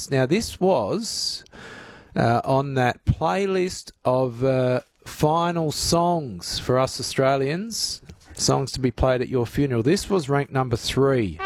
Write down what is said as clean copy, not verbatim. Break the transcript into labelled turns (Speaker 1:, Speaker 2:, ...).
Speaker 1: this. Now, this was on that playlist of final songs for us Australians, songs to be played at your funeral. This was ranked number 3.